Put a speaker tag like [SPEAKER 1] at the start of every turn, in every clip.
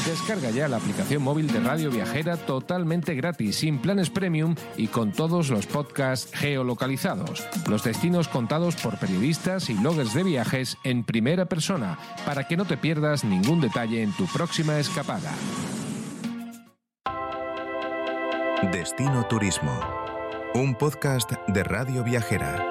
[SPEAKER 1] Descarga ya la aplicación móvil de Radio Viajera totalmente gratis, sin planes premium y con todos los podcasts geolocalizados. Los destinos contados por periodistas y bloggers de viajes en primera persona, para que no te pierdas ningún detalle en tu próxima escapada.
[SPEAKER 2] Destino Turismo, un podcast de Radio Viajera.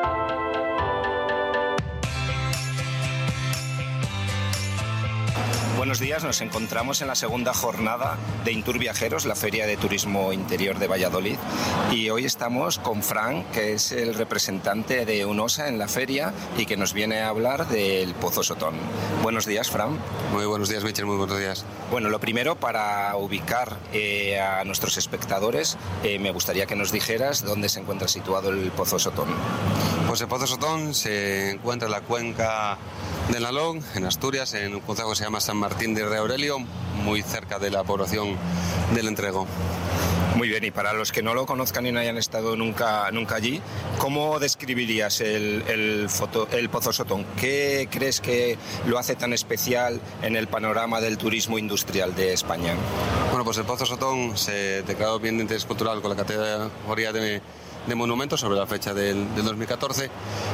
[SPEAKER 3] Buenos días, nos encontramos en la segunda jornada de Intur Viajeros, la Feria de Turismo Interior de Valladolid, y hoy estamos con Fran, que es el representante de UNOSA en la feria y que nos viene a hablar del Pozo Sotón. Buenos días, Fran.
[SPEAKER 4] Muy buenos días, Michel, muy buenos días.
[SPEAKER 3] Bueno, lo primero, para ubicar a nuestros espectadores, me gustaría que nos dijeras dónde se encuentra situado el Pozo Sotón.
[SPEAKER 4] Pues el Pozo Sotón se encuentra en la cuenca del Nalón, en Asturias, en un concejo que se llama San Martín de Rey Aurelio, muy cerca de la población del Entrego.
[SPEAKER 3] Muy bien, y para los que no lo conozcan y no hayan estado nunca allí, ¿cómo describirías el Pozo Sotón? ¿Qué crees que lo hace tan especial en el panorama del turismo industrial de España?
[SPEAKER 4] Bueno, pues el Pozo Sotón se declaró bien de interés cultural con la categoría de monumento sobre la fecha del 2014.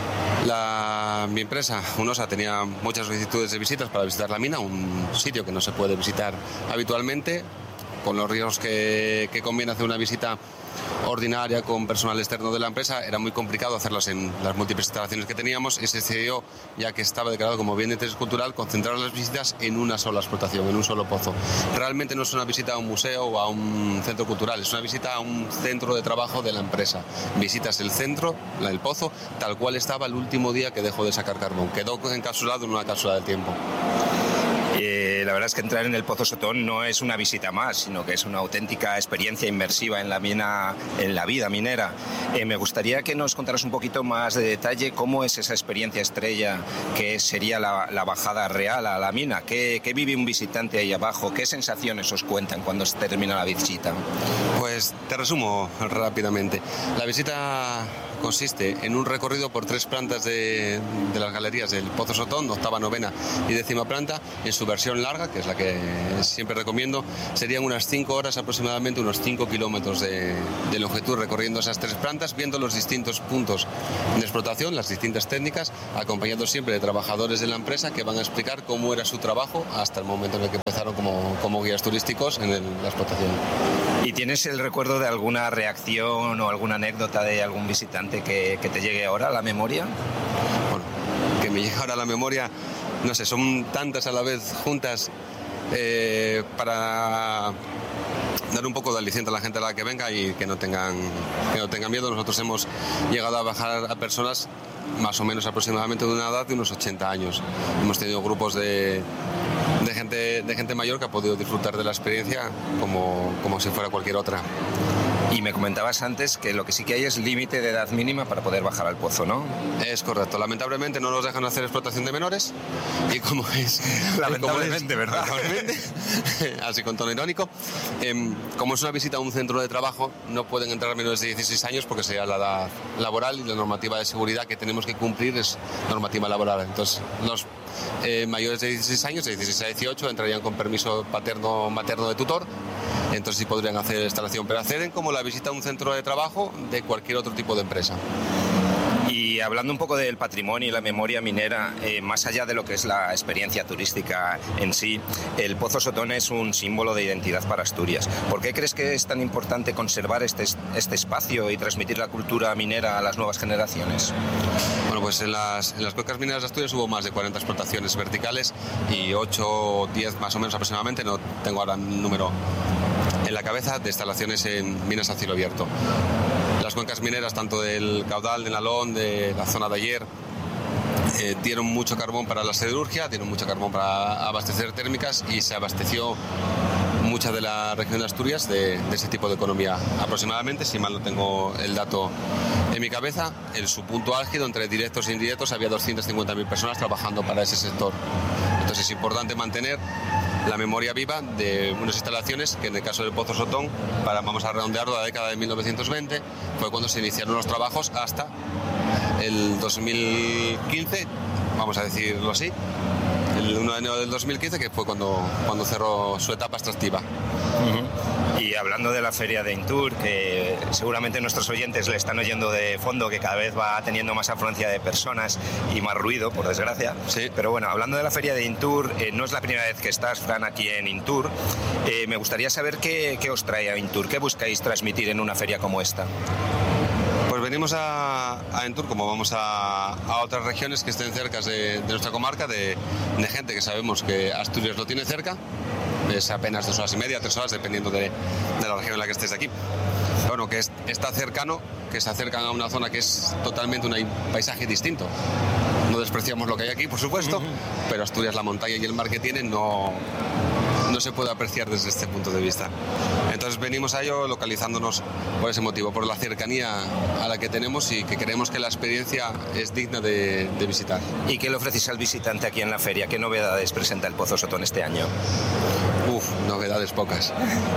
[SPEAKER 4] Mi empresa, UNOSA, tenía muchas solicitudes de visitas para visitar la mina, un sitio que no se puede visitar habitualmente, con los riesgos que conviene hacer una visita ordinaria con personal externo de la empresa. Era muy complicado hacerlas en las múltiples instalaciones que teníamos y se decidió, ya que estaba declarado como bien de interés cultural, concentrar las visitas en una sola explotación, en un solo pozo. Realmente no es una visita a un museo o a un centro cultural, es una visita a un centro de trabajo de la empresa. Visitas el centro, el pozo, tal cual estaba el último día que dejó de sacar carbón. Quedó encapsulado en una cápsula del tiempo.
[SPEAKER 3] La verdad es que entrar en el Pozo Sotón no es una visita más, sino que es una auténtica experiencia inmersiva en la mina, en la vida minera. Me gustaría que nos contaras un poquito más de detalle cómo es esa experiencia estrella que sería la bajada real a la mina. ¿Qué vive un visitante ahí abajo? ¿Qué sensaciones os cuentan cuando se termina la visita?
[SPEAKER 4] Pues te resumo rápidamente. La visita consiste en un recorrido por 3 plantas de las galerías del Pozo Sotón, 8ª, 9ª y 10ª planta. En su versión larga, que es la que siempre recomiendo, serían unas 5 horas aproximadamente, unos 5 kilómetros de longitud recorriendo esas 3 plantas, viendo los distintos puntos de explotación, las distintas técnicas, acompañados siempre de trabajadores de la empresa que van a explicar cómo era su trabajo hasta el momento en el que empezaron como guías turísticos en la explotación.
[SPEAKER 3] ¿Y tienes el recuerdo de alguna reacción o alguna anécdota de algún visitante que te llegue ahora a la memoria?
[SPEAKER 4] Bueno, que me llegue ahora a la memoria, no sé, son tantas a la vez juntas, para dar un poco de aliciente a la gente a la que venga y que no tengan miedo. Nosotros hemos llegado a bajar a personas más o menos aproximadamente de una edad de unos 80 años. Hemos tenido grupos de gente mayor que ha podido disfrutar de la experiencia como si fuera cualquier otra.
[SPEAKER 3] Y me comentabas antes que lo que sí que hay es límite de edad mínima para poder bajar al pozo, ¿no?
[SPEAKER 4] Es correcto. Lamentablemente no nos dejan hacer explotación de menores y como es...
[SPEAKER 3] Lamentablemente, ¿verdad?
[SPEAKER 4] Lamentablemente, así con tono irónico. Como es una visita a un centro de trabajo, no pueden entrar menores de 16 años porque sería la edad laboral y la normativa de seguridad que tenemos que cumplir es normativa laboral. Entonces, los mayores de 16 años, de 16 a 18, entrarían con permiso paterno-materno de tutor. Entonces sí podrían hacer instalación, pero acceden como la visita a un centro de trabajo de cualquier otro tipo de empresa.
[SPEAKER 3] Y hablando un poco del patrimonio y la memoria minera, más allá de lo que es la experiencia turística en sí, el Pozo Sotón es un símbolo de identidad para Asturias. ¿Por qué crees que es tan importante conservar este espacio y transmitir la cultura minera a las nuevas generaciones?
[SPEAKER 4] Bueno, pues en las cuencas mineras de Asturias hubo más de 40 explotaciones verticales y 8 o 10 más o menos aproximadamente, no tengo ahora el número en la cabeza, de instalaciones en minas a cielo abierto. Las cuencas mineras, tanto del caudal, del Nalón, de la zona de Aller, dieron mucho carbón para la siderurgia, dieron mucho carbón para abastecer térmicas y se abasteció mucha de la región de Asturias de ese tipo de economía. Aproximadamente, si mal no tengo el dato en mi cabeza, en su punto álgido, entre directos e indirectos, había 250.000 personas trabajando para ese sector. Entonces es importante mantener la memoria viva de unas instalaciones que en el caso del Pozo Sotón, vamos a redondearlo, la década de 1920, fue cuando se iniciaron los trabajos hasta el 2015, vamos a decirlo así, el 1 de enero del 2015, que fue cuando cerró su etapa extractiva.
[SPEAKER 3] Y hablando de la feria de Intur, que seguramente nuestros oyentes le están oyendo de fondo, que cada vez va teniendo más afluencia de personas y más ruido, por desgracia.
[SPEAKER 4] Sí.
[SPEAKER 3] Pero bueno, hablando de la feria de Intur, no es la primera vez que estás, Fran, aquí en Intur. Me gustaría saber qué os trae a Intur, qué buscáis transmitir en una feria como esta.
[SPEAKER 4] Pues venimos a Intur, como vamos a otras regiones que estén cerca de nuestra comarca, de gente que sabemos que Asturias lo tiene cerca. Es apenas 2 horas y media, 3 horas, dependiendo de la región en la que estés aquí. Bueno, que está cercano, que se acercan a una zona que es totalmente un paisaje distinto. No despreciamos lo que hay aquí, por supuesto, pero Asturias, la montaña y el mar que tiene no se puede apreciar desde este punto de vista. Entonces venimos a ello localizándonos por ese motivo, por la cercanía a la que tenemos y que creemos que la experiencia es digna de visitar.
[SPEAKER 3] ¿Y qué le ofrecéis al visitante aquí en la feria? ¿Qué novedades presenta el Pozo Sotón este año?
[SPEAKER 4] Novedades pocas.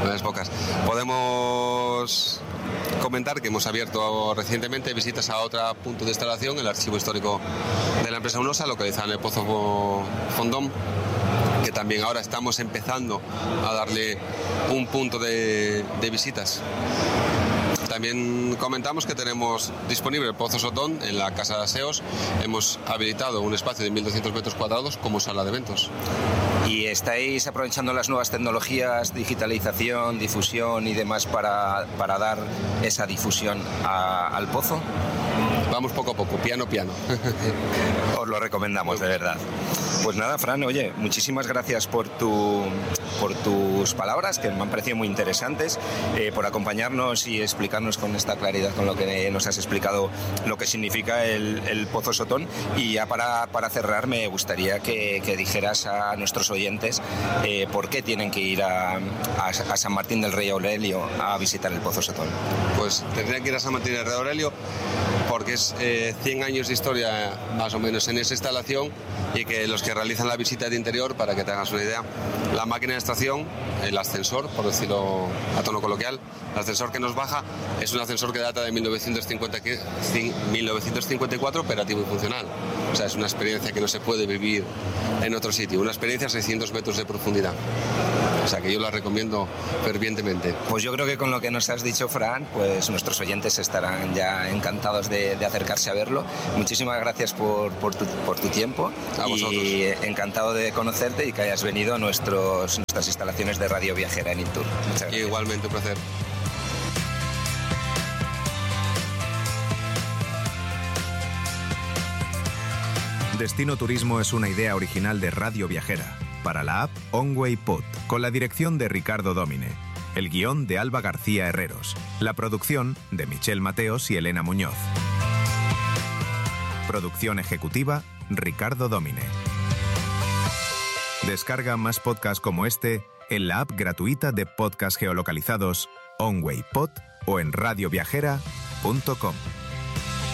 [SPEAKER 4] Podemos comentar que hemos abierto recientemente visitas a otro punto de instalación, el archivo histórico de la empresa Unosa, localizado en el Pozo Fondón, que también ahora estamos empezando a darle un punto de visitas. También comentamos que tenemos disponible el Pozo Sotón en la Casa de Aseos. Hemos habilitado un espacio de 1.200 metros cuadrados como sala de eventos.
[SPEAKER 3] ¿Y estáis aprovechando las nuevas tecnologías, digitalización, difusión y demás para dar esa difusión al pozo?
[SPEAKER 4] Vamos poco a poco, piano.
[SPEAKER 3] Os lo recomendamos, de verdad. Pues nada, Fran, oye, muchísimas gracias por tus palabras, que me han parecido muy interesantes, por acompañarnos y explicarnos con esta claridad, con lo que nos has explicado, lo que significa el Pozo Sotón. Y ya para cerrar, me gustaría que dijeras a nuestros oyentes por qué tienen que ir a San Martín del Rey Aurelio a visitar el Pozo Sotón.
[SPEAKER 4] Pues tendrían que ir a San Martín del Rey Aurelio porque es 100 años de historia más o menos en esa instalación, y que los que realizan la visita de interior, para que te hagas una idea, la máquina de extracción, el ascensor, por decirlo a tono coloquial, el ascensor que nos baja es un ascensor que data de 1954, operativo y funcional. O sea, es una experiencia que no se puede vivir en otro sitio, una experiencia a 600 metros de profundidad. O sea, que yo la recomiendo fervientemente.
[SPEAKER 3] Pues yo creo que con lo que nos has dicho, Fran, pues nuestros oyentes estarán ya encantados de acercarse a verlo. Muchísimas gracias por tu tiempo.
[SPEAKER 4] A vosotros.
[SPEAKER 3] Y encantado de conocerte y que hayas venido a nuestras instalaciones de Radio Viajera en Intur. Muchas gracias.
[SPEAKER 4] Igualmente, un placer.
[SPEAKER 2] Destino Turismo es una idea original de Radio Viajera, para la app OnWay Pod, con la dirección de Ricardo Dómine, el guión de Alba García Herreros, la producción de Michelle Mateos y Elena Muñoz. Producción ejecutiva, Ricardo Dómine. Descarga más podcasts como este en la app gratuita de podcast geolocalizados OnWay Pod o en radioviajera.com.